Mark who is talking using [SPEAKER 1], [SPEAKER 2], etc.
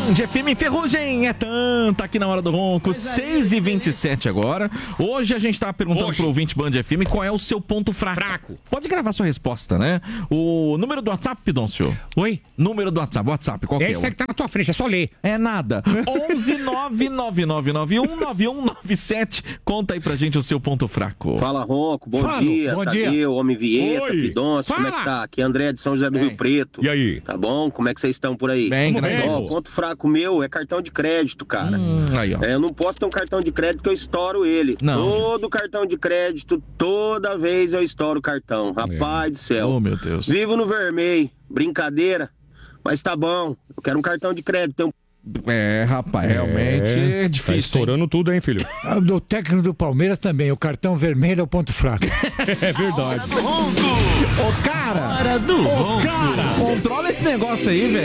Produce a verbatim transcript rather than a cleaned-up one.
[SPEAKER 1] Band F M Ferrugem é tanta aqui na Hora do Ronco, seis e vinte e sete agora. Hoje a gente tava perguntando
[SPEAKER 2] Hoje.
[SPEAKER 1] pro ouvinte Band F M qual é o seu ponto fraco.
[SPEAKER 2] Fraco.
[SPEAKER 1] Pode gravar sua resposta, né? O número do WhatsApp, Pidoncio?
[SPEAKER 2] Oi?
[SPEAKER 1] Número do WhatsApp, WhatsApp, qual que é?
[SPEAKER 2] Esse é que tá na tua frente, é só ler.
[SPEAKER 1] É nada. onze nove nove nove nove um nove um nove sete. Conta aí pra gente o seu ponto fraco.
[SPEAKER 3] Fala, Ronco, bom
[SPEAKER 4] Fala,
[SPEAKER 3] dia,
[SPEAKER 4] bom
[SPEAKER 3] Tadeu,
[SPEAKER 4] dia.
[SPEAKER 3] Homem Vieta,
[SPEAKER 2] Oi.
[SPEAKER 3] Pidoncio, como é
[SPEAKER 2] Fala.
[SPEAKER 3] que tá? Aqui é André de São José do
[SPEAKER 1] Bem.
[SPEAKER 3] Rio Preto.
[SPEAKER 2] E aí?
[SPEAKER 3] Tá bom? Como é que vocês estão por aí?
[SPEAKER 1] Bem,
[SPEAKER 2] Vamos
[SPEAKER 1] graças a
[SPEAKER 2] bem.
[SPEAKER 3] Ó,
[SPEAKER 1] Deus.
[SPEAKER 3] o ponto fraco meu é cartão de crédito, cara.
[SPEAKER 1] Hum, aí, ó.
[SPEAKER 3] É, eu não posso ter um cartão de crédito que eu estouro ele.
[SPEAKER 1] Não.
[SPEAKER 3] Todo cartão de crédito, toda vez eu estouro o cartão. Rapaz do céu.
[SPEAKER 1] Oh, meu Deus.
[SPEAKER 3] Vivo no vermelho, brincadeira, mas tá bom. Eu quero um cartão de crédito. Tem um
[SPEAKER 1] É, rapaz, realmente é
[SPEAKER 2] Tá
[SPEAKER 1] difícil. hein?
[SPEAKER 2] estourando tudo, hein, filho?
[SPEAKER 4] Ah, do técnico do Palmeiras também, o cartão vermelho é o ponto fraco.
[SPEAKER 2] É verdade.
[SPEAKER 1] Ô, cara! Hora do Ronco! Controla esse negócio aí, velho.